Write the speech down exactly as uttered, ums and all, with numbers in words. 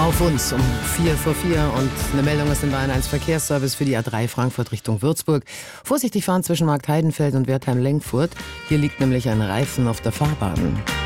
Auf uns um vier vor vier und eine Meldung aus dem Bayern eins Verkehrsservice für die A drei Frankfurt Richtung Würzburg. Vorsichtig fahren zwischen Markt Heidenfeld und Wertheim-Lenkfurt. Hier liegt nämlich ein Reifen auf der Fahrbahn.